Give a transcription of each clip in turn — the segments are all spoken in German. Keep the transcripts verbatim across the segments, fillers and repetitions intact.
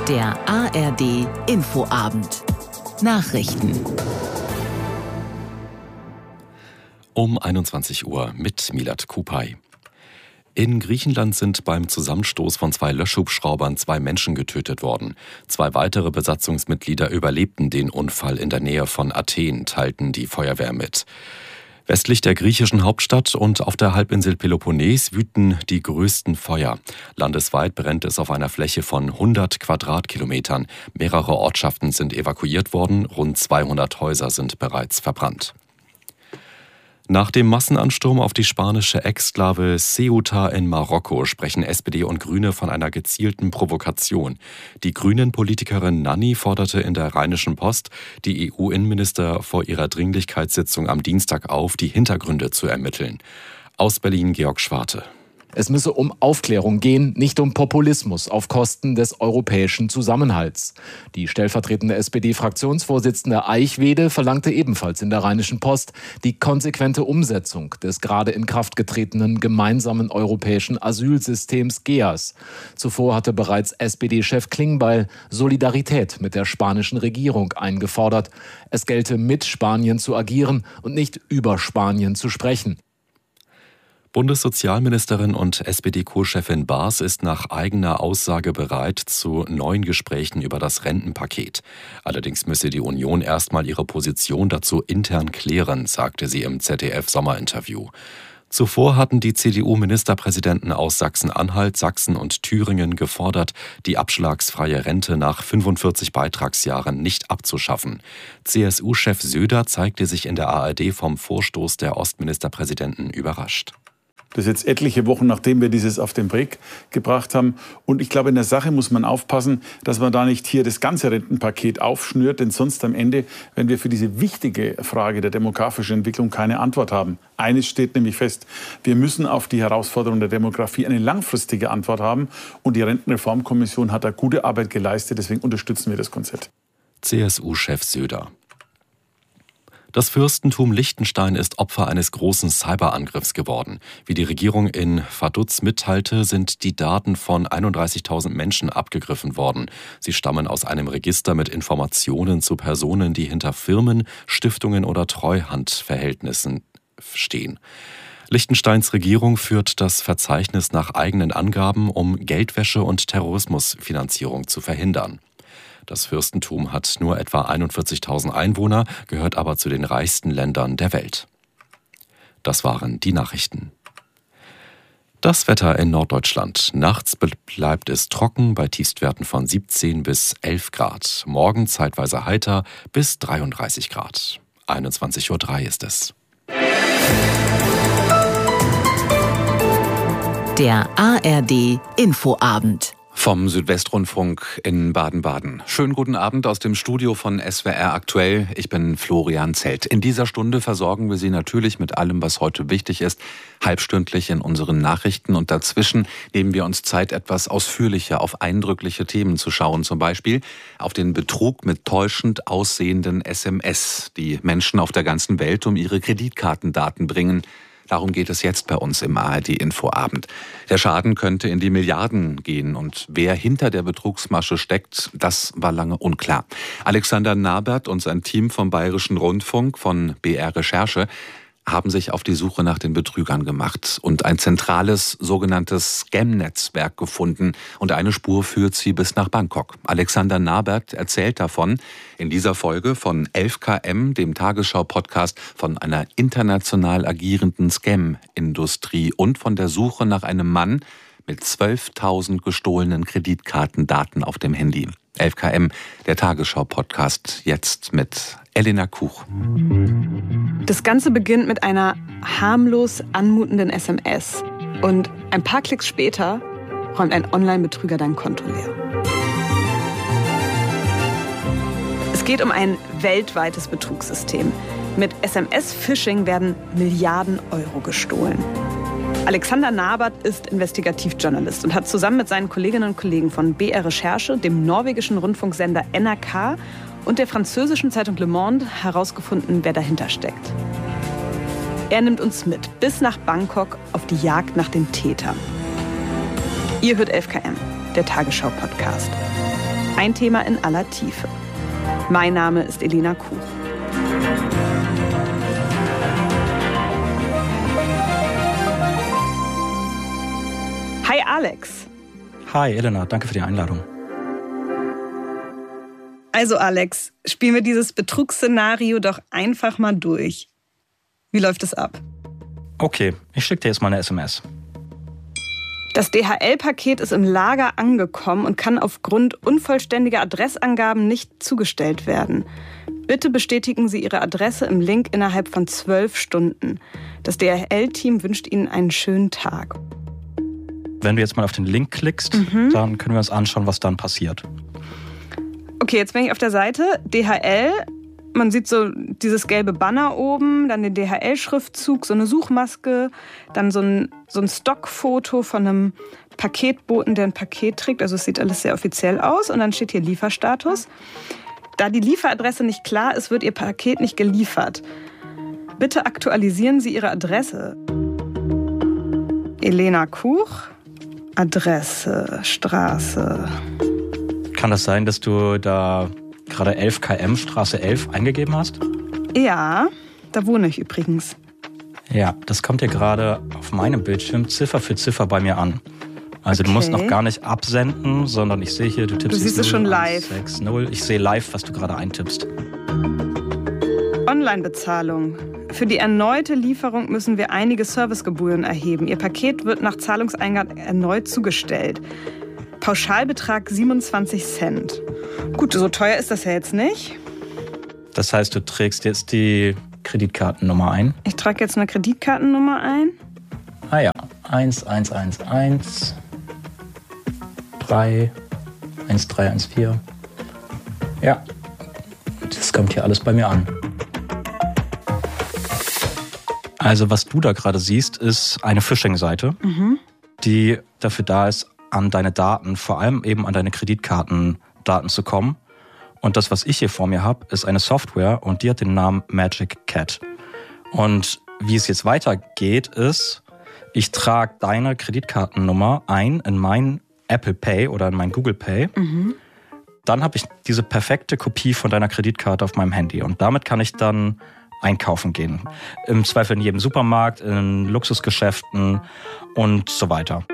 Der A R D Infoabend. Nachrichten. Um einundzwanzig Uhr mit Milad Kupay. In Griechenland sind beim Zusammenstoß von zwei Löschhubschraubern zwei Menschen getötet worden. Zwei weitere Besatzungsmitglieder überlebten den Unfall in der Nähe von Athen, teilten die Feuerwehr mit. Westlich der griechischen Hauptstadt und auf der Halbinsel Peloponnes wüten die größten Feuer. Landesweit brennt es auf einer Fläche von hundert Quadratkilometern. Mehrere Ortschaften sind evakuiert worden, rund zweihundert Häuser sind bereits verbrannt. Nach dem Massenansturm auf die spanische Exklave Ceuta in Marokko sprechen S P D und Grüne von einer gezielten Provokation. Die Grünen-Politikerin Nanni forderte in der Rheinischen Post die E U-Innenminister vor ihrer Dringlichkeitssitzung am Dienstag auf, die Hintergründe zu ermitteln. Aus Berlin Georg Schwarte. Es müsse um Aufklärung gehen, nicht um Populismus auf Kosten des europäischen Zusammenhalts. Die stellvertretende S P D-Fraktionsvorsitzende Eichwede verlangte ebenfalls in der Rheinischen Post die konsequente Umsetzung des gerade in Kraft getretenen gemeinsamen europäischen Asylsystems G E A S. Zuvor hatte bereits S P D-Chef Klingbeil Solidarität mit der spanischen Regierung eingefordert. Es gelte mit Spanien zu agieren und nicht über Spanien zu sprechen. Bundessozialministerin und S P D-Co-Chefin Baas ist nach eigener Aussage bereit zu neuen Gesprächen über das Rentenpaket. Allerdings müsse die Union erstmal ihre Position dazu intern klären, sagte sie im Z D F-Sommerinterview. Zuvor hatten die C D U-Ministerpräsidenten aus Sachsen-Anhalt, Sachsen und Thüringen gefordert, die abschlagsfreie Rente nach fünfundvierzig Beitragsjahren nicht abzuschaffen. C S U-Chef Söder zeigte sich in der A R D vom Vorstoß der Ostministerpräsidenten überrascht. Das ist jetzt etliche Wochen, nachdem wir dieses auf den Weg gebracht haben. Und ich glaube, in der Sache muss man aufpassen, dass man da nicht hier das ganze Rentenpaket aufschnürt. Denn sonst am Ende, wenn wir für diese wichtige Frage der demografischen Entwicklung keine Antwort haben. Eines steht nämlich fest, wir müssen auf die Herausforderung der Demografie eine langfristige Antwort haben. Und die Rentenreformkommission hat da gute Arbeit geleistet. Deswegen unterstützen wir das Konzept. C S U-Chef Söder. Das Fürstentum Liechtenstein ist Opfer eines großen Cyberangriffs geworden. Wie die Regierung in Vaduz mitteilte, sind die Daten von einunddreißigtausend Menschen abgegriffen worden. Sie stammen aus einem Register mit Informationen zu Personen, die hinter Firmen, Stiftungen oder Treuhandverhältnissen stehen. Liechtensteins Regierung führt das Verzeichnis nach eigenen Angaben, um Geldwäsche und Terrorismusfinanzierung zu verhindern. Das Fürstentum hat nur etwa einundvierzigtausend Einwohner, gehört aber zu den reichsten Ländern der Welt. Das waren die Nachrichten. Das Wetter in Norddeutschland. Nachts bleibt es trocken bei Tiefstwerten von siebzehn bis elf Grad. Morgen zeitweise heiter bis dreiunddreißig Grad. einundzwanzig Uhr drei ist es. Der A R D Infoabend. Vom Südwestrundfunk in Baden-Baden. Schönen guten Abend aus dem Studio von S W R Aktuell. Ich bin Florian Zelt. In dieser Stunde versorgen wir Sie natürlich mit allem, was heute wichtig ist, halbstündlich in unseren Nachrichten. Und dazwischen nehmen wir uns Zeit, etwas ausführlicher auf eindrückliche Themen zu schauen. Zum Beispiel auf den Betrug mit täuschend aussehenden S M S, die Menschen auf der ganzen Welt um ihre Kreditkartendaten bringen. Darum geht es jetzt bei uns im A R D-Infoabend. Der Schaden könnte in die Milliarden gehen und wer hinter der Betrugsmasche steckt, das war lange unklar. Alexander Nabert und sein Team vom Bayerischen Rundfunk von B R Recherche haben sich auf die Suche nach den Betrügern gemacht und ein zentrales sogenanntes Scam-Netzwerk gefunden und eine Spur führt sie bis nach Bangkok. Alexander Nabert erzählt davon in dieser Folge von elf K M, dem Tagesschau-Podcast, von einer international agierenden Scam-Industrie und von der Suche nach einem Mann mit zwölftausend gestohlenen Kreditkartendaten auf dem Handy. elf K M, der Tagesschau-Podcast, jetzt mit Elena Kuch. Das Ganze beginnt mit einer harmlos anmutenden S M S. Und ein paar Klicks später räumt ein Online-Betrüger dein Konto leer. Es geht um ein weltweites Betrugssystem. Mit S M S-Phishing werden Milliarden Euro gestohlen. Alexander Nabert ist Investigativjournalist und hat zusammen mit seinen Kolleginnen und Kollegen von B R Recherche, dem norwegischen Rundfunksender N R K und der französischen Zeitung Le Monde herausgefunden, wer dahinter steckt. Er nimmt uns mit bis nach Bangkok auf die Jagd nach den Tätern. Ihr hört elf K M, der Tagesschau-Podcast. Ein Thema in aller Tiefe. Mein Name ist Elena Kuch. Hi Alex. Hi Elena, danke für die Einladung. Also Alex, spielen wir dieses Betrugsszenario doch einfach mal durch. Wie läuft es ab? Okay, ich schicke dir jetzt mal eine S M S. Das D H L-Paket ist im Lager angekommen und kann aufgrund unvollständiger Adressangaben nicht zugestellt werden. Bitte bestätigen Sie Ihre Adresse im Link innerhalb von zwölf Stunden. Das D H L-Team wünscht Ihnen einen schönen Tag. Wenn du jetzt mal auf den Link klickst, mhm. dann können wir uns anschauen, was dann passiert. Okay, jetzt bin ich auf der Seite D H L. Man sieht so dieses gelbe Banner oben, dann den D H L-Schriftzug, so eine Suchmaske, dann so ein, so ein Stockfoto von einem Paketboten, der ein Paket trägt. Also es sieht alles sehr offiziell aus. Und dann steht hier Lieferstatus. Da die Lieferadresse nicht klar ist, wird Ihr Paket nicht geliefert. Bitte aktualisieren Sie Ihre Adresse. Elena Kuch, Adresse, Straße. Kann das sein, dass du da gerade elf Kilometer Straße elf eingegeben hast? Ja, da wohne ich übrigens. Ja, das kommt dir gerade auf meinem Bildschirm Ziffer für Ziffer bei mir an. Also okay. Du musst noch gar nicht absenden, sondern ich sehe hier, du tippst Du siehst es schon live. sechs null. Ich sehe live, was du gerade eintippst. Online-Bezahlung. Für die erneute Lieferung müssen wir einige Servicegebühren erheben. Ihr Paket wird nach Zahlungseingang erneut zugestellt. Pauschalbetrag siebenundzwanzig Cent. Gut, so teuer ist das ja jetzt nicht. Das heißt, du trägst jetzt die Kreditkartennummer ein? Ich trage jetzt eine Kreditkartennummer ein. Ah ja, eins eins eins eins drei eins drei eins vier. Ja, das kommt hier alles bei mir an. Also was du da gerade siehst, ist eine Phishing-Seite, mhm. die dafür da ist, an deine Daten, vor allem eben an deine Kreditkartendaten zu kommen. Und das, was ich hier vor mir habe, ist eine Software und die hat den Namen Magic Cat. Und wie es jetzt weitergeht, ist, ich trage deine Kreditkartennummer ein in mein Apple Pay oder in mein Google Pay. Mhm. Dann habe ich diese perfekte Kopie von deiner Kreditkarte auf meinem Handy. Und damit kann ich dann einkaufen gehen. Im Zweifel in jedem Supermarkt, in Luxusgeschäften und so weiter.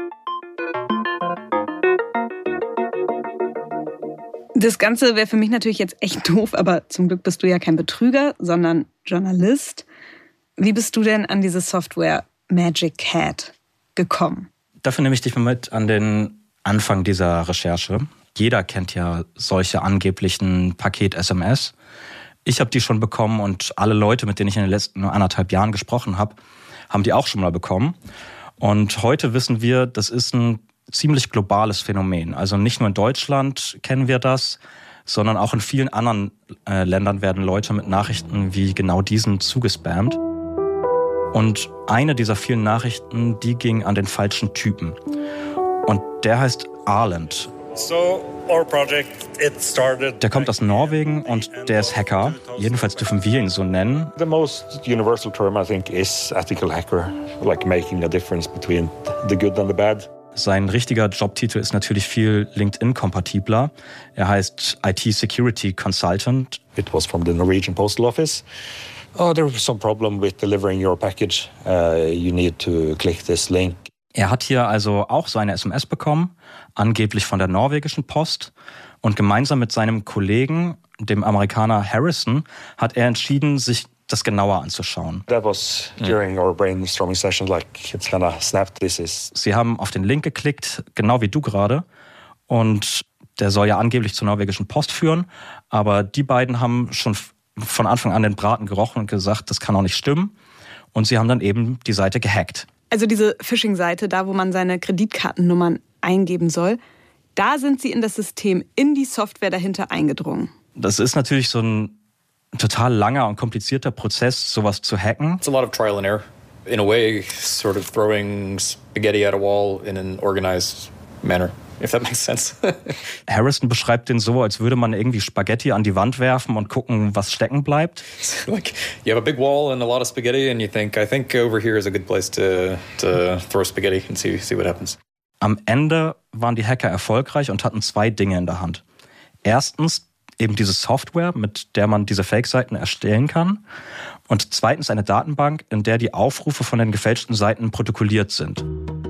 Das Ganze wäre für mich natürlich jetzt echt doof, aber zum Glück bist du ja kein Betrüger, sondern Journalist. Wie bist du denn an diese Software Magic Cat gekommen? Dafür nehme ich dich mal mit an den Anfang dieser Recherche. Jeder kennt ja solche angeblichen Paket-S M S. Ich habe die schon bekommen und alle Leute, mit denen ich in den letzten anderthalb Jahren gesprochen habe, haben die auch schon mal bekommen. Und heute wissen wir, das ist ein ziemlich globales Phänomen. Also nicht nur in Deutschland kennen wir das, sondern auch in vielen anderen äh, Ländern werden Leute mit Nachrichten wie genau diesen zugespammt. Und eine dieser vielen Nachrichten, die ging an den falschen Typen. Und der heißt Arland. So, our project, it started der kommt aus Norwegen und der ist Hacker. Jedenfalls dürfen wir ihn so nennen. The most universal term, I think, is ethical hacker, like making a difference between the good and the bad. Sein richtiger Jobtitel ist natürlich viel LinkedIn-kompatibler. Er heißt I T Security Consultant. It was from the Norwegian Postal Office. Oh, there was some problem with delivering your package. Uh, you need to click this link. Er hat hier also auch seine S M S bekommen, angeblich von der norwegischen Post. Und gemeinsam mit seinem Kollegen, dem Amerikaner Harrison, hat er entschieden, sich das genauer anzuschauen. That was during our brainstorming session, like it's gonna snap. This is. Sie haben auf den Link geklickt, genau wie du gerade. Und der soll ja angeblich zur norwegischen Post führen. Aber die beiden haben schon von Anfang an den Braten gerochen und gesagt, das kann auch nicht stimmen. Und sie haben dann eben die Seite gehackt. Also diese Phishing-Seite, da wo man seine Kreditkartennummern eingeben soll, da sind sie in das System, in die Software dahinter eingedrungen. Das ist natürlich so ein total langer und komplizierter Prozess, sowas zu hacken. It's a lot of trial and error. In a way, sort of throwing spaghetti at a wall in an organized manner, if that makes sense. Harrison beschreibt den so, als würde man irgendwie Spaghetti an die Wand werfen und gucken, was stecken bleibt. Like, you have a big wall and a lot of spaghetti and you think, I think over here is a good place to, to throw spaghetti and see, see what happens. Am Ende waren die Hacker erfolgreich und hatten zwei Dinge in der Hand. Erstens eben diese Software, mit der man diese Fake-Seiten erstellen kann. Und zweitens eine Datenbank, in der die Aufrufe von den gefälschten Seiten protokolliert sind.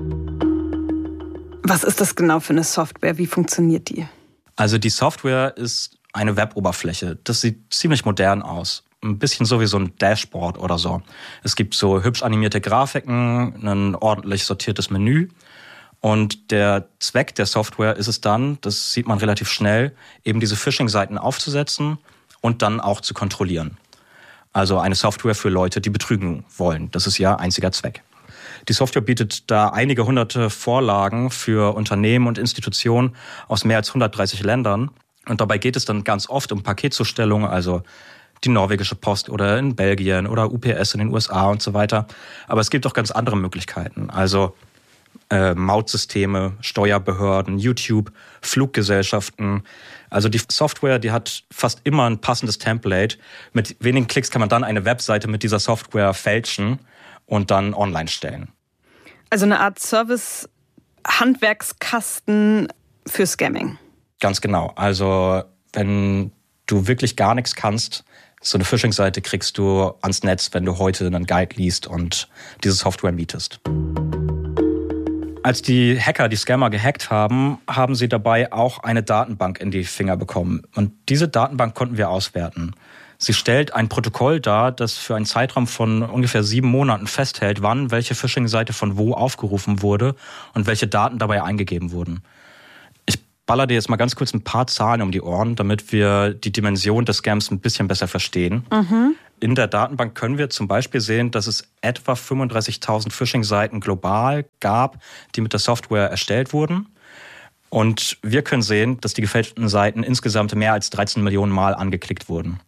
Was ist das genau für eine Software? Wie funktioniert die? Also die Software ist eine Web-Oberfläche. Das sieht ziemlich modern aus. Ein bisschen so wie so ein Dashboard oder so. Es gibt so hübsch animierte Grafiken, ein ordentlich sortiertes Menü. Und der Zweck der Software ist es dann, das sieht man relativ schnell, eben diese Phishing-Seiten aufzusetzen und dann auch zu kontrollieren. Also eine Software für Leute, die betrügen wollen. Das ist ja einziger Zweck. Die Software bietet da einige hunderte Vorlagen für Unternehmen und Institutionen aus mehr als hundertdreißig Ländern. Und dabei geht es dann ganz oft um Paketzustellung, also die norwegische Post oder in Belgien oder U P S in den U S A und so weiter. Aber es gibt auch ganz andere Möglichkeiten, also äh, Mautsysteme, Steuerbehörden, YouTube, Fluggesellschaften. Also die Software, die hat fast immer ein passendes Template. Mit wenigen Klicks kann man dann eine Webseite mit dieser Software fälschen und dann online stellen. Also eine Art Service-Handwerkskasten für Scamming. Ganz genau. Also wenn du wirklich gar nichts kannst, so eine Phishing-Seite kriegst du ans Netz, wenn du heute einen Guide liest und diese Software mietest. Als die Hacker die Scammer gehackt haben, haben sie dabei auch eine Datenbank in die Finger bekommen. Und diese Datenbank konnten wir auswerten. Sie stellt ein Protokoll dar, das für einen Zeitraum von ungefähr sieben Monaten festhält, wann welche Phishing-Seite von wo aufgerufen wurde und welche Daten dabei eingegeben wurden. Ich baller dir jetzt mal ganz kurz ein paar Zahlen um die Ohren, damit wir die Dimension des Scams ein bisschen besser verstehen. Mhm. In der Datenbank können wir zum Beispiel sehen, dass es etwa fünfunddreißigtausend Phishing-Seiten global gab, die mit der Software erstellt wurden. Und wir können sehen, dass die gefälschten Seiten insgesamt mehr als dreizehn Millionen Mal angeklickt wurden.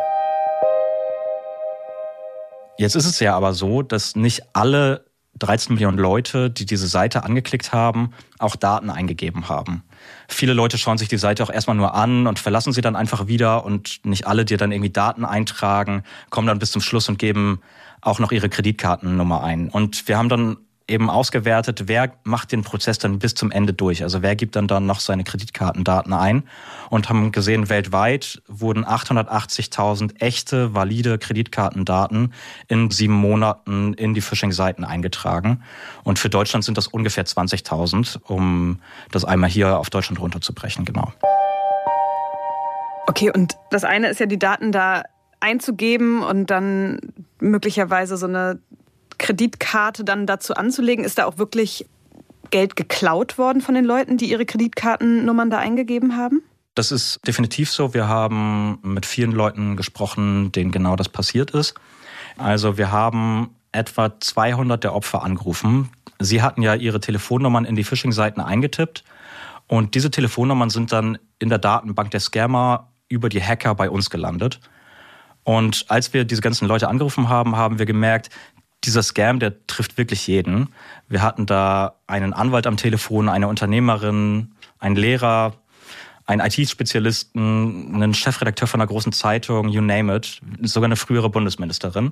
Jetzt ist es ja aber so, dass nicht alle dreizehn Millionen Leute, die diese Seite angeklickt haben, auch Daten eingegeben haben. Viele Leute schauen sich die Seite auch erstmal nur an und verlassen sie dann einfach wieder und nicht alle, die dann irgendwie Daten eintragen, kommen dann bis zum Schluss und geben auch noch ihre Kreditkartennummer ein. Und wir haben dann eben ausgewertet, wer macht den Prozess dann bis zum Ende durch. Also wer gibt dann dann noch seine Kreditkartendaten ein und haben gesehen, weltweit wurden achthundertachtzigtausend echte, valide Kreditkartendaten in sieben Monaten in die Phishing-Seiten eingetragen. Und für Deutschland sind das ungefähr zwanzigtausend, um das einmal hier auf Deutschland runterzubrechen, genau. Okay, und das eine ist ja, die Daten da einzugeben und dann möglicherweise so eine Kreditkarte dann dazu anzulegen. Ist da auch wirklich Geld geklaut worden von den Leuten, die ihre Kreditkartennummern da eingegeben haben? Das ist definitiv so. Wir haben mit vielen Leuten gesprochen, denen genau das passiert ist. Also wir haben etwa zweihundert der Opfer angerufen. Sie hatten ja ihre Telefonnummern in die Phishing-Seiten eingetippt und diese Telefonnummern sind dann in der Datenbank der Scammer über die Hacker bei uns gelandet. Und als wir diese ganzen Leute angerufen haben, haben wir gemerkt, dieser Scam, der trifft wirklich jeden. Wir hatten da einen Anwalt am Telefon, eine Unternehmerin, einen Lehrer, einen I T-Spezialisten, einen Chefredakteur von einer großen Zeitung, you name it, sogar eine frühere Bundesministerin.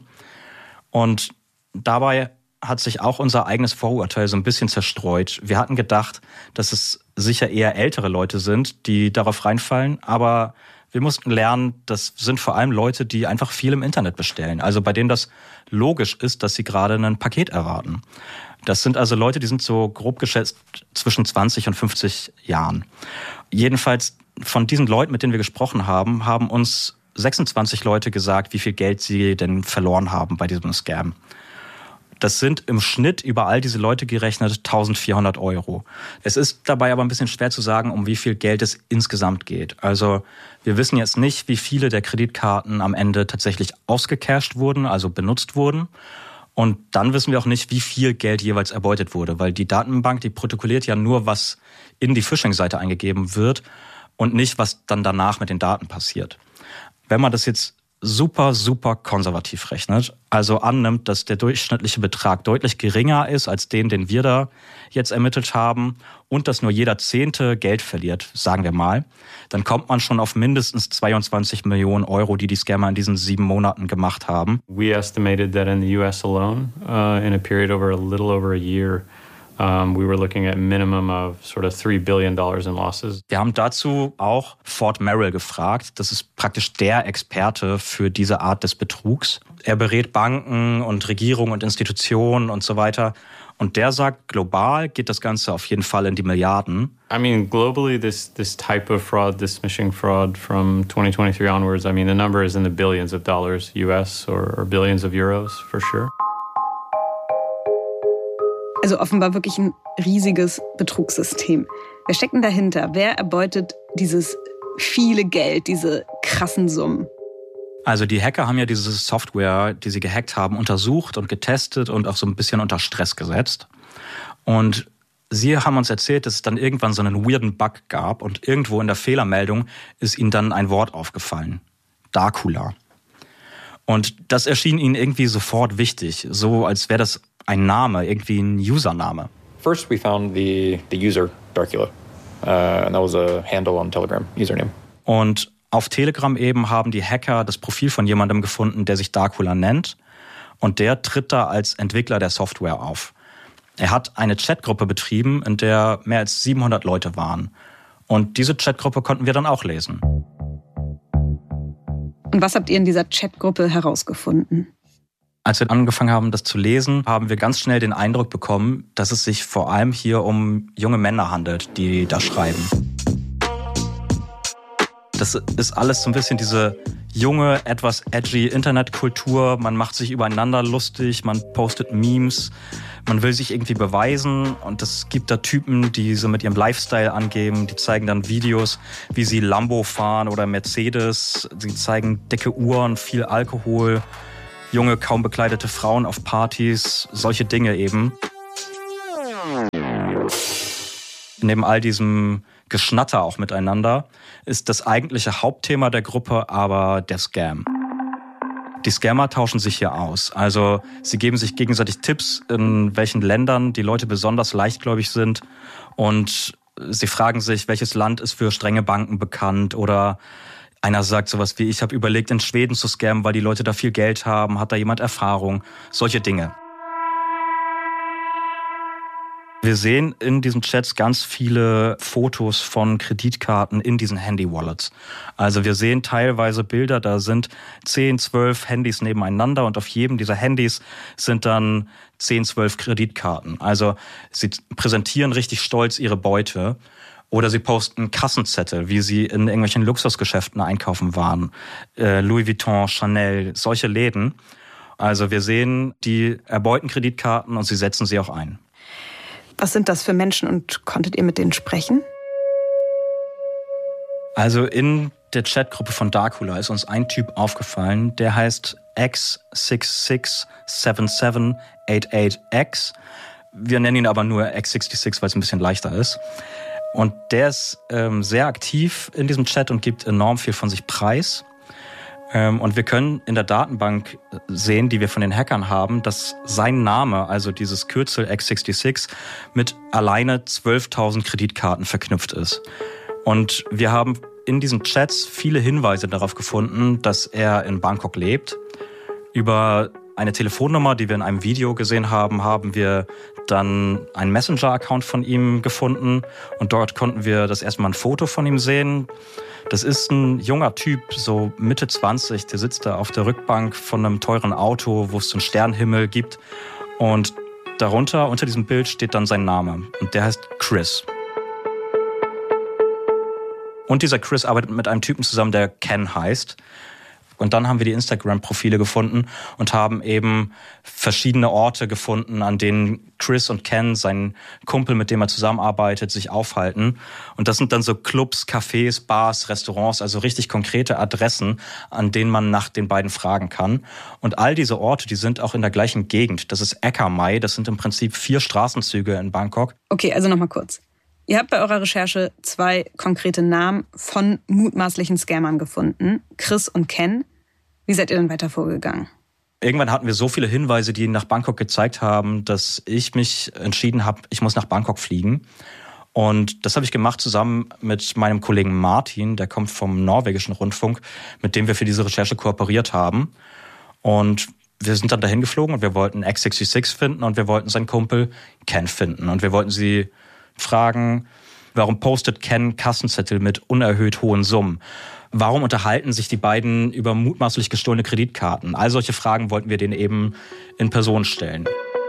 Und dabei hat sich auch unser eigenes Vorurteil so ein bisschen zerstreut. Wir hatten gedacht, dass es sicher eher ältere Leute sind, die darauf reinfallen, aber wir mussten lernen, das sind vor allem Leute, die einfach viel im Internet bestellen. Also bei denen das logisch ist, dass sie gerade ein Paket erwarten. Das sind also Leute, die sind so grob geschätzt zwischen zwanzig und fünfzig Jahren. Jedenfalls von diesen Leuten, mit denen wir gesprochen haben, haben uns sechsundzwanzig Leute gesagt, wie viel Geld sie denn verloren haben bei diesem Scam. Das sind im Schnitt über all diese Leute gerechnet eintausendvierhundert Euro. Es ist dabei aber ein bisschen schwer zu sagen, um wie viel Geld es insgesamt geht. Also wir wissen jetzt nicht, wie viele der Kreditkarten am Ende tatsächlich ausgecasht wurden, also benutzt wurden. Und dann wissen wir auch nicht, wie viel Geld jeweils erbeutet wurde, weil die Datenbank, die protokolliert ja nur, was in die Phishing-Seite eingegeben wird und nicht, was dann danach mit den Daten passiert. Wenn man das jetzt super, super konservativ rechnet, also annimmt, dass der durchschnittliche Betrag deutlich geringer ist als den, den wir da jetzt ermittelt haben und dass nur jeder Zehnte Geld verliert, sagen wir mal, dann kommt man schon auf mindestens zweiundzwanzig Millionen Euro, die die Scammer in diesen sieben Monaten gemacht haben. We estimated that in the U S alone, uh, in a period over a little over a year, Um, we were looking at a minimum of sort of three billion dollars in losses. Wir haben dazu auch Fort Merrill gefragt. Das ist praktisch der Experte für diese Art des Betrugs. Er berät Banken und Regierungen und Institutionen und so weiter. Und der sagt, global geht das Ganze auf jeden Fall in die Milliarden. I mean, globally, this this type of fraud, this phishing fraud from twenty twenty-three onwards, I mean, the number is in the billions of dollars U S or, or billions of euros for sure. Also offenbar wirklich ein riesiges Betrugssystem. Wer steckt denn dahinter? Wer erbeutet dieses viele Geld, diese krassen Summen? Also die Hacker haben ja diese Software, die sie gehackt haben, untersucht und getestet und auch so ein bisschen unter Stress gesetzt. Und sie haben uns erzählt, dass es dann irgendwann so einen weirden Bug gab und irgendwo in der Fehlermeldung ist ihnen dann ein Wort aufgefallen. Darkula. Und das erschien ihnen irgendwie sofort wichtig, so als wäre das ein Name, irgendwie ein Username. First we found the, the user Darkula. Uh, and that was a handle on Telegram, username. Und auf Telegram eben haben die Hacker das Profil von jemandem gefunden, der sich Darkula nennt. Und der tritt da als Entwickler der Software auf. Er hat eine Chatgruppe betrieben, in der mehr als siebenhundert Leute waren. Und diese Chatgruppe konnten wir dann auch lesen. Und was habt ihr in dieser Chatgruppe herausgefunden? Als wir angefangen haben, das zu lesen, haben wir ganz schnell den Eindruck bekommen, dass es sich vor allem hier um junge Männer handelt, die da schreiben. Das ist alles so ein bisschen diese junge, etwas edgy Internetkultur. Man macht sich übereinander lustig, man postet Memes, man will sich irgendwie beweisen. Und es gibt da Typen, die so mit ihrem Lifestyle angeben. Die zeigen dann Videos, wie sie Lambo fahren oder Mercedes. Sie zeigen dicke Uhren, viel Alkohol, junge, kaum bekleidete Frauen auf Partys, solche Dinge eben. Neben all diesem Geschnatter auch miteinander ist das eigentliche Hauptthema der Gruppe aber der Scam. Die Scammer tauschen sich hier aus. Also sie geben sich gegenseitig Tipps, in welchen Ländern die Leute besonders leichtgläubig sind. Und sie fragen sich, welches Land ist für strenge Banken bekannt. Oder einer sagt sowas wie, ich habe überlegt, in Schweden zu scammen, weil die Leute da viel Geld haben. Hat da jemand Erfahrung? Solche Dinge. Wir sehen in diesen Chats ganz viele Fotos von Kreditkarten in diesen Handy-Wallets. Also wir sehen teilweise Bilder, da sind zehn, zwölf Handys nebeneinander und auf jedem dieser Handys sind dann zehn, zwölf Kreditkarten. Also sie präsentieren richtig stolz ihre Beute oder sie posten Kassenzettel, wie sie in irgendwelchen Luxusgeschäften einkaufen waren. Äh, Louis Vuitton, Chanel, solche Läden. Also wir sehen, die erbeuten Kreditkarten und sie setzen sie auch ein. Was sind das für Menschen und konntet ihr mit denen sprechen? Also in der Chatgruppe von Darkula ist uns ein Typ aufgefallen, der heißt X six six seven seven eight eight X. Wir nennen ihn aber nur X sechsundsechzig, weil es ein bisschen leichter ist. Und der ist ähm, sehr aktiv in diesem Chat und gibt enorm viel von sich preis. Und wir können in der Datenbank sehen, die wir von den Hackern haben, dass sein Name, also dieses Kürzel X sechsundsechzig, mit alleine zwölftausend Kreditkarten verknüpft ist. Und wir haben in diesen Chats viele Hinweise darauf gefunden, dass er in Bangkok lebt. Über eine Telefonnummer, die wir in einem Video gesehen haben, haben wir dann einen Messenger-Account von ihm gefunden. Und dort konnten wir das erste Mal ein Foto von ihm sehen. Das ist ein junger Typ, so Mitte zwanzig, der sitzt da auf der Rückbank von einem teuren Auto, wo es so einen Sternenhimmel gibt. Und darunter, unter diesem Bild, steht dann sein Name. Und der heißt Chris. Und dieser Chris arbeitet mit einem Typen zusammen, der Ken heißt. Und dann haben wir die Instagram-Profile gefunden und haben eben verschiedene Orte gefunden, an denen Chris und Ken, sein Kumpel, mit dem er zusammenarbeitet, sich aufhalten. Und das sind dann so Clubs, Cafés, Bars, Restaurants, also richtig konkrete Adressen, an denen man nach den beiden fragen kann. Und all diese Orte, die sind auch in der gleichen Gegend. Das ist Ekka Mai, das sind im Prinzip vier Straßenzüge in Bangkok. Okay, also nochmal kurz. Ihr habt bei eurer Recherche zwei konkrete Namen von mutmaßlichen Scammern gefunden, Chris und Ken. Wie seid ihr denn weiter vorgegangen? Irgendwann hatten wir so viele Hinweise, die nach Bangkok gezeigt haben, dass ich mich entschieden habe, ich muss nach Bangkok fliegen. Und das habe ich gemacht zusammen mit meinem Kollegen Martin, der kommt vom norwegischen Rundfunk, mit dem wir für diese Recherche kooperiert haben. Und wir sind dann dahin geflogen und wir wollten X sechsundsechzig finden und wir wollten seinen Kumpel Ken finden. Und wir wollten sie fragen, warum postet Ken Kassenzettel mit unerhöht hohen Summen? Warum unterhalten sich die beiden über mutmaßlich gestohlene Kreditkarten? All solche Fragen wollten wir denen eben in Person stellen.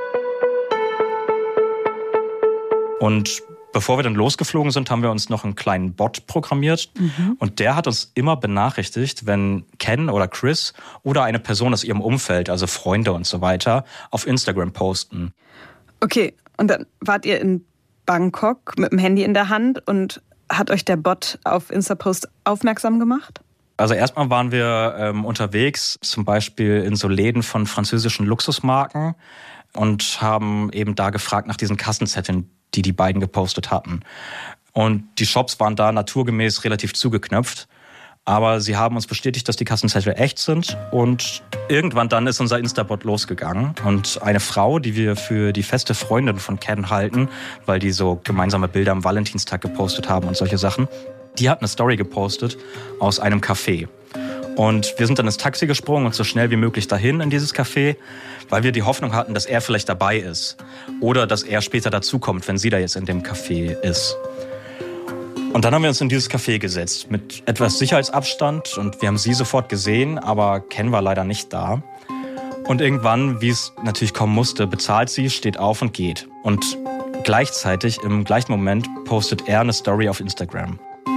Und bevor wir dann losgeflogen sind, haben wir uns noch einen kleinen Bot programmiert. Mhm. Und der hat uns immer benachrichtigt, wenn Ken oder Chris oder eine Person aus ihrem Umfeld, also Freunde und so weiter, auf Instagram posten. Okay, und dann wart ihr in Bangkok mit dem Handy in der Hand und hat euch der Bot auf Instapost aufmerksam gemacht? Also erstmal waren wir ähm, unterwegs, zum Beispiel in so Läden von französischen Luxusmarken und haben eben da gefragt nach diesen Kassenzetteln, die die beiden gepostet hatten. Und die Shops waren da naturgemäß relativ zugeknöpft. Aber sie haben uns bestätigt, dass die Kassenzettel echt sind. Und irgendwann dann ist unser Instabot losgegangen. Und eine Frau, die wir für die feste Freundin von Ken halten, weil die so gemeinsame Bilder am Valentinstag gepostet haben und solche Sachen, die hat eine Story gepostet aus einem Café. Und wir sind dann ins Taxi gesprungen und so schnell wie möglich dahin in dieses Café, weil wir die Hoffnung hatten, dass er vielleicht dabei ist. Oder dass er später dazukommt, wenn sie da jetzt in dem Café ist. Und dann haben wir uns in dieses Café gesetzt mit etwas Sicherheitsabstand und wir haben sie sofort gesehen, aber Ken war leider nicht da. Und irgendwann, wie es natürlich kommen musste, bezahlt sie, steht auf und geht. Und gleichzeitig, im gleichen Moment, postet er eine Story auf Instagram.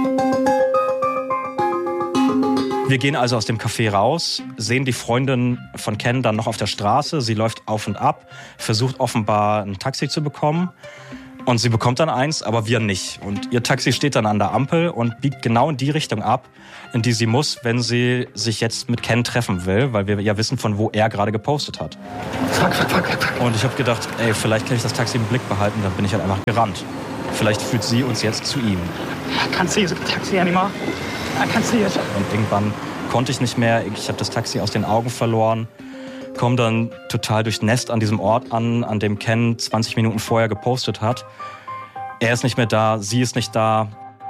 Wir gehen also aus dem Café raus, sehen die Freundin von Ken dann noch auf der Straße. Sie läuft auf und ab, versucht offenbar ein Taxi zu bekommen. Und sie bekommt dann eins, aber wir nicht. Und ihr Taxi steht dann an der Ampel und biegt genau in die Richtung ab, in die sie muss, wenn sie sich jetzt mit Ken treffen will, weil wir ja wissen, von wo er gerade gepostet hat. Fuck, fuck, fuck, fuck. Und ich habe gedacht, ey, vielleicht kann ich das Taxi im Blick behalten, dann bin ich halt einfach gerannt. Vielleicht führt sie uns jetzt zu ihm. I can't see the taxi anymore. I can't see it. Und irgendwann konnte ich nicht mehr, ich habe das Taxi aus den Augen verloren. Komme dann total durchnässt an diesem Ort an, an dem Ken zwanzig Minuten vorher gepostet hat. Er ist nicht mehr da, sie ist nicht da.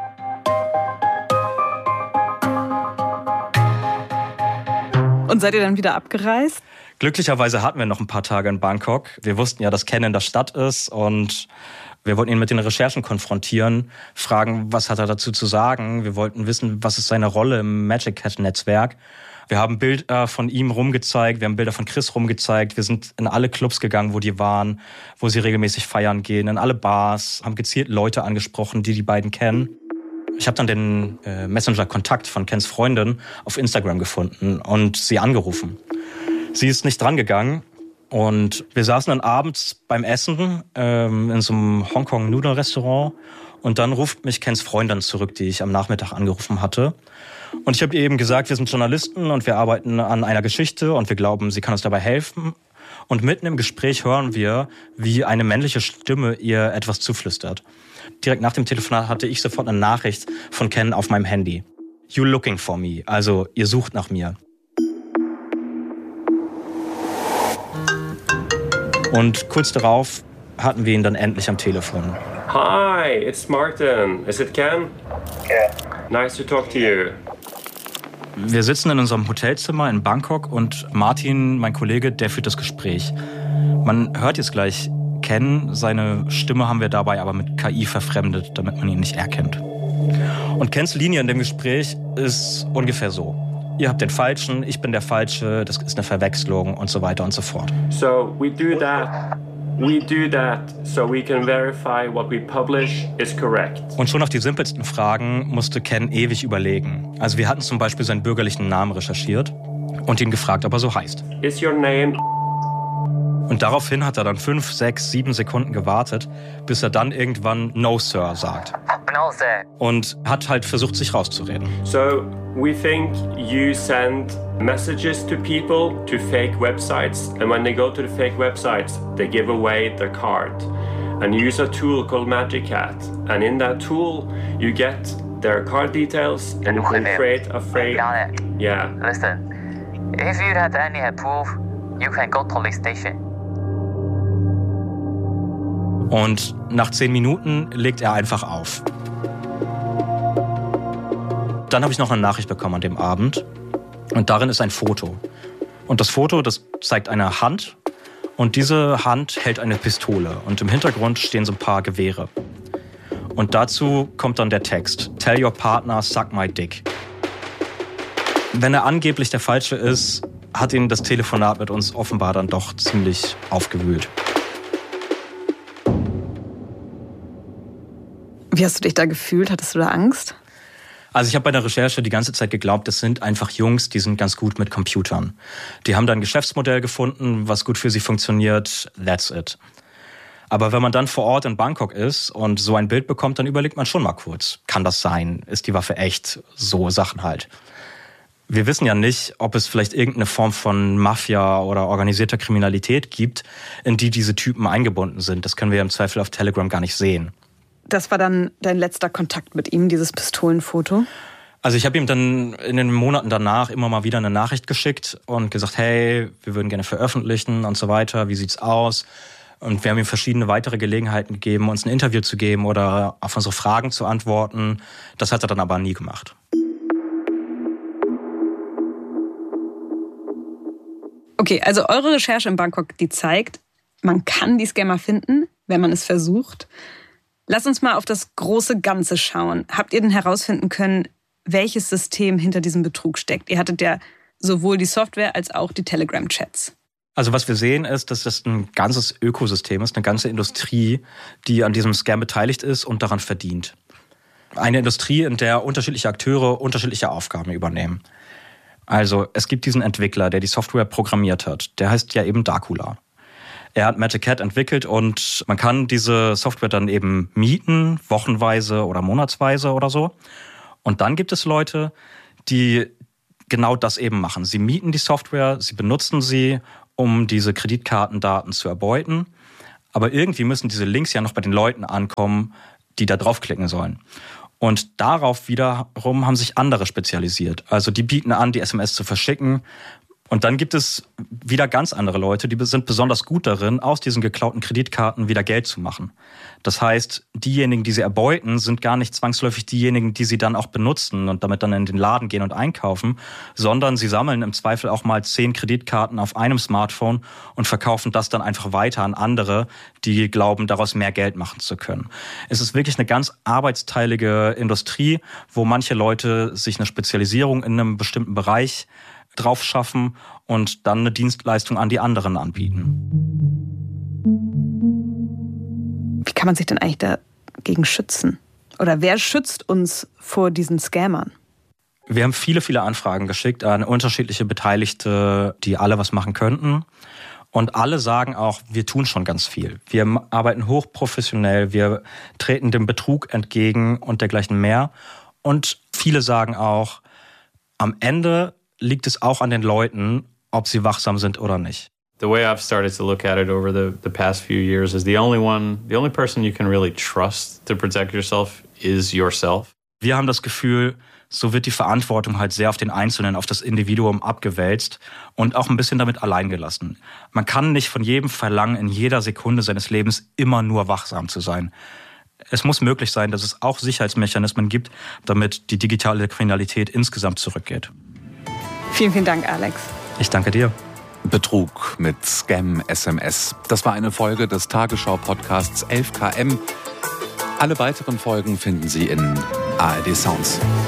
Und seid ihr dann wieder abgereist? Glücklicherweise hatten wir noch ein paar Tage in Bangkok. Wir wussten ja, dass Ken in der Stadt ist und wir wollten ihn mit den Recherchen konfrontieren, fragen, was hat er dazu zu sagen. Wir wollten wissen, was ist seine Rolle im Magic Hat-Netzwerk. Wir haben Bilder von ihm rumgezeigt, wir haben Bilder von Chris rumgezeigt. Wir sind in alle Clubs gegangen, wo die waren, wo sie regelmäßig feiern gehen, in alle Bars, haben gezielt Leute angesprochen, die die beiden kennen. Ich habe dann den äh, Messenger-Kontakt von Kens Freundin auf Instagram gefunden und sie angerufen. Sie ist nicht drangegangen und wir saßen dann abends beim Essen ähm, in so einem Hongkong-Nudeln-Restaurant und dann ruft mich Kens Freundin zurück, die ich am Nachmittag angerufen hatte. Und ich habe ihr eben gesagt, wir sind Journalisten und wir arbeiten an einer Geschichte und wir glauben, sie kann uns dabei helfen. Und mitten im Gespräch hören wir, wie eine männliche Stimme ihr etwas zuflüstert. Direkt nach dem Telefonat hatte ich sofort eine Nachricht von Ken auf meinem Handy. You looking for me, also ihr sucht nach mir. Und kurz darauf hatten wir ihn dann endlich am Telefon. Hi, it's Martin. Is it Ken? Yeah. Nice to talk to you. Wir sitzen in unserem Hotelzimmer in Bangkok und Martin, mein Kollege, der führt das Gespräch. Man hört jetzt gleich Ken, seine Stimme haben wir dabei aber mit K I verfremdet, damit man ihn nicht erkennt. Und Kens Linie in dem Gespräch ist ungefähr so. Ihr habt den Falschen, ich bin der Falsche, das ist eine Verwechslung und so weiter und so fort. So we do that. We do that so we can verify what we publish is correct. Und schon auf die simpelsten Fragen musste Ken ewig überlegen. Also wir hatten zum Beispiel seinen bürgerlichen Namen recherchiert und ihn gefragt, ob er so heißt. Is your name? Und daraufhin hat er dann fünf, sechs, sieben Sekunden gewartet, bis er dann irgendwann No, Sir sagt. No, Sir. Und hat halt versucht, sich rauszureden. So we think you send messages to people to fake websites, and when they go to the fake websites, they give away their card. And you use a tool called Magic Hat. And in that tool, you get their card details and you can create a fake. Got it. Yeah. Listen, if you had any proof, you can go to police station. Und nach zehn Minuten legt er einfach auf. Dann habe ich noch eine Nachricht bekommen an dem Abend. Und darin ist ein Foto. Und das Foto, das zeigt eine Hand und diese Hand hält eine Pistole und im Hintergrund stehen so ein paar Gewehre. Und dazu kommt dann der Text: Tell your partner, suck my dick. Wenn er angeblich der Falsche ist, hat ihn das Telefonat mit uns offenbar dann doch ziemlich aufgewühlt. Wie hast du dich da gefühlt? Hattest du da Angst? Also ich habe bei der Recherche die ganze Zeit geglaubt, das sind einfach Jungs, die sind ganz gut mit Computern. Die haben da ein Geschäftsmodell gefunden, was gut für sie funktioniert. That's it. Aber wenn man dann vor Ort in Bangkok ist und so ein Bild bekommt, dann überlegt man schon mal kurz, kann das sein? Ist die Waffe echt? So Sachen halt. Wir wissen ja nicht, ob es vielleicht irgendeine Form von Mafia oder organisierter Kriminalität gibt, in die diese Typen eingebunden sind. Das können wir im Zweifel auf Telegram gar nicht sehen. Das war dann dein letzter Kontakt mit ihm, dieses Pistolenfoto? Also ich habe ihm dann in den Monaten danach immer mal wieder eine Nachricht geschickt und gesagt, hey, wir würden gerne veröffentlichen und so weiter, wie sieht's aus? Und wir haben ihm verschiedene weitere Gelegenheiten gegeben, uns ein Interview zu geben oder auf unsere Fragen zu antworten. Das hat er dann aber nie gemacht. Okay, also eure Recherche in Bangkok, die zeigt, man kann die Scammer finden, wenn man es versucht. Lass uns mal auf das große Ganze schauen. Habt ihr denn herausfinden können, welches System hinter diesem Betrug steckt? Ihr hattet ja sowohl die Software als auch die Telegram-Chats. Also was wir sehen ist, dass das ein ganzes Ökosystem ist, eine ganze Industrie, die an diesem Scam beteiligt ist und daran verdient. Eine Industrie, in der unterschiedliche Akteure unterschiedliche Aufgaben übernehmen. Also es gibt diesen Entwickler, der die Software programmiert hat. Der heißt ja eben Dakula. Er hat Magic Cat entwickelt und man kann diese Software dann eben mieten, wochenweise oder monatsweise oder so. Und dann gibt es Leute, die genau das eben machen. Sie mieten die Software, sie benutzen sie, um diese Kreditkartendaten zu erbeuten. Aber irgendwie müssen diese Links ja noch bei den Leuten ankommen, die da draufklicken sollen. Und darauf wiederum haben sich andere spezialisiert. Also die bieten an, die S M S zu verschicken. Und dann gibt es wieder ganz andere Leute, die sind besonders gut darin, aus diesen geklauten Kreditkarten wieder Geld zu machen. Das heißt, diejenigen, die sie erbeuten, sind gar nicht zwangsläufig diejenigen, die sie dann auch benutzen und damit dann in den Laden gehen und einkaufen, sondern sie sammeln im Zweifel auch mal zehn Kreditkarten auf einem Smartphone und verkaufen das dann einfach weiter an andere, die glauben, daraus mehr Geld machen zu können. Es ist wirklich eine ganz arbeitsteilige Industrie, wo manche Leute sich eine Spezialisierung in einem bestimmten Bereich drauf schaffen und dann eine Dienstleistung an die anderen anbieten. Wie kann man sich denn eigentlich dagegen schützen? Oder wer schützt uns vor diesen Scammern? Wir haben viele, viele Anfragen geschickt an unterschiedliche Beteiligte, die alle was machen könnten. Und alle sagen auch, wir tun schon ganz viel. Wir arbeiten hochprofessionell, wir treten dem Betrug entgegen und dergleichen mehr. Und viele sagen auch, am Ende liegt es auch an den Leuten, ob sie wachsam sind oder nicht. The way I've started to look at it over the, the past few years is the only one, the only person you can really trust to protect yourself is yourself. Wir haben das Gefühl, so wird die Verantwortung halt sehr auf den Einzelnen, auf das Individuum abgewälzt und auch ein bisschen damit allein gelassen. Man kann nicht von jedem verlangen, in jeder Sekunde seines Lebens immer nur wachsam zu sein. Es muss möglich sein, dass es auch Sicherheitsmechanismen gibt, damit die digitale Kriminalität insgesamt zurückgeht. Vielen, vielen Dank, Alex. Ich danke dir. Betrug mit Scam-S M S. Das war eine Folge des Tagesschau-Podcasts elf K M. Alle weiteren Folgen finden Sie in A R D Sounds.